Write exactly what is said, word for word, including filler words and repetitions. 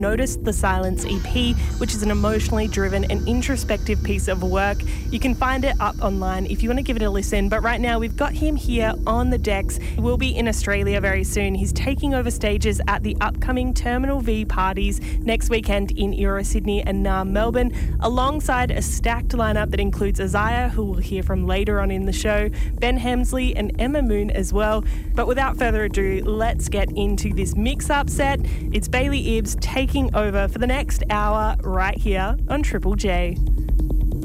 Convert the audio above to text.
Notice the Silence E P, which is an emotionally driven and introspective piece of work. You can find it up online if you want to give it a listen. But right now, we've got him here on the decks. He will be in Australia very soon. He's taking over stages at the upcoming Terminal V parties next weekend in Euro Sydney and Naarm Melbourne, alongside a stacked lineup that includes Isaiah, who we'll hear from later on in the show, Ben Hemsley and Emma Moon as well. But without further ado, let's get into this mix-up set. It's Bailey Ibbs taking over for the next hour right here on Triple J.